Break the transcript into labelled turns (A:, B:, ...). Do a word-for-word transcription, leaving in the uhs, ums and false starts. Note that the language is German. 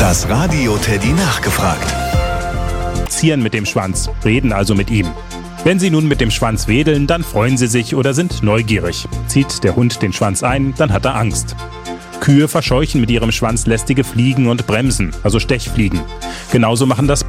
A: Das Radio Teddy nachgefragt.
B: Zieren mit dem Schwanz, reden also mit ihm. Wenn Sie nun mit dem Schwanz wedeln, dann freuen Sie sich oder sind neugierig. Zieht der Hund den Schwanz ein, dann hat er Angst. Kühe verscheuchen mit ihrem Schwanz lästige Fliegen und Bremsen, also Stechfliegen. Genauso machen das